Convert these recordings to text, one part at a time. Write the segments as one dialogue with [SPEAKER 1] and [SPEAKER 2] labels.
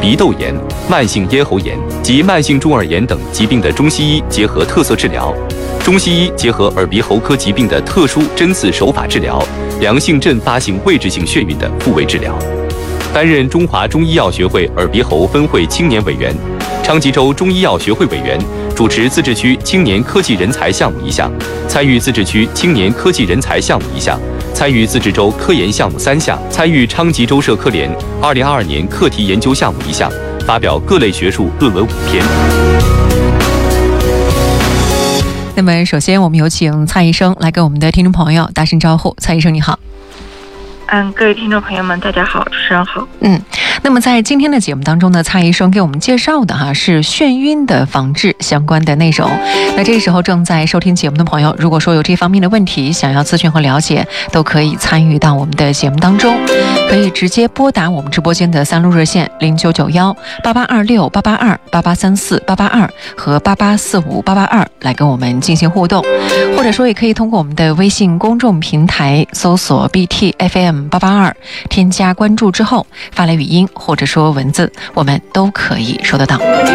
[SPEAKER 1] 鼻窦炎、慢性咽喉炎及慢性中耳炎等疾病的中西医结合特色治疗，中西医结合耳鼻喉科疾病的特殊针刺手法治疗，良性阵发性位置性眩晕的复位治疗。担任中华中医药学会耳鼻喉分会青年委员，昌吉州中医药学会委员，主持自治区青年科技人才项目1项，参与自治区青年科技人才项目1项，参与自治州科研项目3项，参与昌吉州社科联2022年课题研究项目1项，发表各类学术论文5篇。
[SPEAKER 2] 那么首先我们有请蔡医生来跟我们的听众朋友打声招呼。蔡医生你好。
[SPEAKER 3] 各位听众朋友们大家好，主持人好。
[SPEAKER 2] 那么在今天的节目当中呢，蔡医生给我们介绍的是眩晕的防治相关的内容。那这个时候正在收听节目的朋友，如果说有这方面的问题想要咨询和了解，都可以参与到我们的节目当中，可以直接拨打我们直播间的3路热线099188268828834882和8845882来跟我们进行互动，或者说也可以通过我们的微信公众平台搜索 BTFM882，添加关注之后发来语音或者说文字，我们都可以收得到。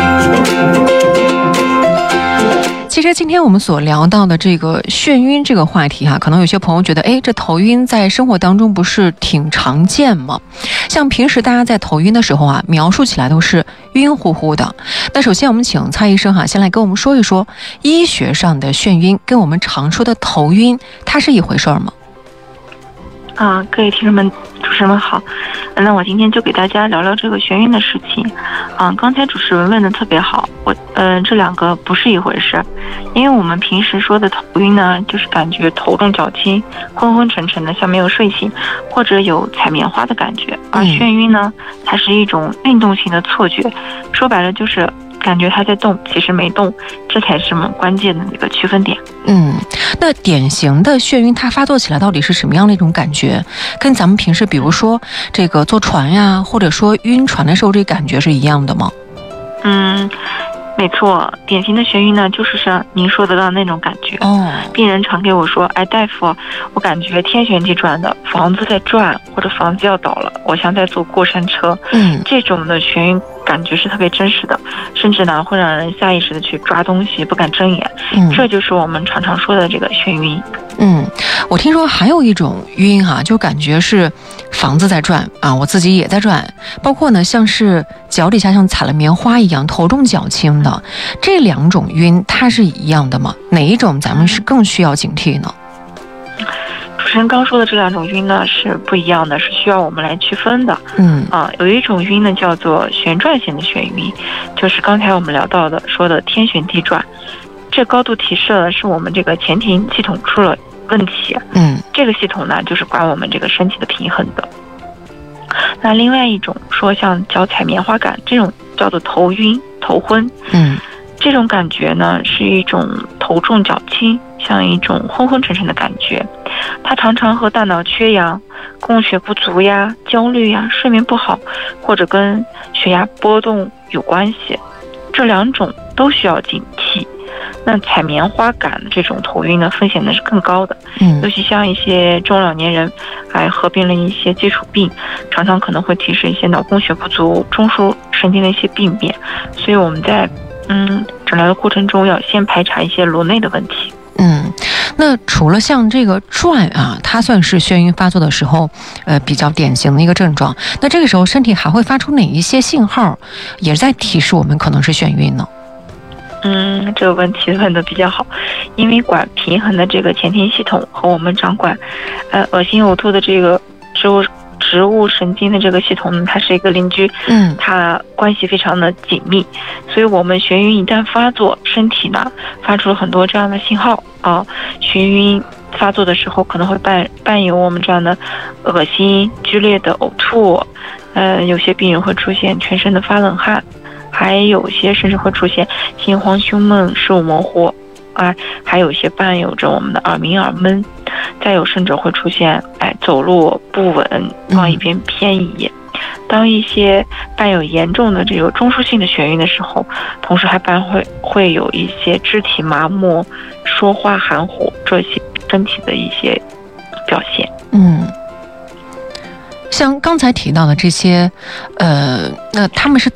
[SPEAKER 2] 其实今天我们所聊到的这个眩晕这个话题可能有些朋友觉得这头晕在生活当中不是挺常见吗？像平时大家在头晕的时候描述起来都是晕乎乎的。那首先我们请蔡医生先来跟我们说一说医学上的眩晕跟我们常说的头晕它是一回事吗？
[SPEAKER 3] 各位听众们主持人们好。那我今天就给大家聊聊这个眩晕的事情。刚才主持人问的特别好，这两个不是一回事。因为我们平时说的头晕呢，就是感觉头重脚轻，昏昏沉沉的，像没有睡醒，或者有踩棉花的感觉。而眩晕呢，它是一种运动性的错觉，说白了就是感觉它在动，其实没动，这才是我们关键的一个区分点。
[SPEAKER 2] 那典型的眩晕它发作起来到底是什么样的一种感觉？跟咱们平时比如说这个坐船呀，或者说晕船的时候这感觉是一样的吗？
[SPEAKER 3] 没错，典型的眩晕呢，就是像您说得到那种感觉。病人常给我说，大夫，我感觉天旋地转的，房子在转，或者房子要倒了，我像在坐过山车。这种的眩晕感觉是特别真实的，甚至呢会让人下意识的去抓东西，不敢睁眼。这就是我们常常说的这个眩晕。
[SPEAKER 2] 我听说还有一种晕就感觉是房子在转我自己也在转，包括呢像是脚底下像踩了棉花一样，头重脚轻的。这两种晕它是一样的吗？哪一种咱们是更需要警惕呢？
[SPEAKER 3] 主持人刚说的这两种晕呢是不一样的，是需要我们来区分的。有一种晕呢叫做旋转型的眩晕，就是刚才我们聊到的说的天旋地转，这高度提示的是我们这个前庭系统出了问题。这个系统呢就是管我们这个身体的平衡的。那另外一种说像脚踩棉花感，这种叫做头晕头昏。这种感觉呢是一种头重脚轻，像一种昏昏沉沉的感觉。它常常和大脑缺氧、供血不足呀、焦虑呀、睡眠不好，或者跟血压波动有关系。这两种都需要警惕。那踩棉花感这种头晕呢，风险呢是更高的。尤其像一些中老年人，还合并了一些基础病，常常可能会提示一些脑供血不足、中枢神经的一些病变。所以我们在诊疗的过程中要先排查一些颅内的问题。
[SPEAKER 2] 那除了像这个转它算是眩晕发作的时候比较典型的一个症状，那这个时候身体还会发出哪一些信号也是在提示我们可能是眩晕呢？
[SPEAKER 3] 这个问题问得比较好。因为管平衡的这个前庭系统和我们掌管恶心呕吐的这个植物神经的这个系统呢，它是一个邻居。它关系非常的紧密，所以我们眩晕一旦发作，身体呢发出了很多这样的信号眩晕发作的时候可能会伴有我们这样的恶心、剧烈的呕吐，有些病人会出现全身的发冷汗，还有些甚至会出现心慌、胸闷、视物模糊还有些伴有着我们的耳鸣、耳闷，再有甚至会出现走路不稳，往一边偏移。当一些伴有严重的这个中枢性的眩晕的时候，同时还会有一些肢体麻木、说话含糊这些身体的一些表现。
[SPEAKER 2] 像刚才提到的这些那他们是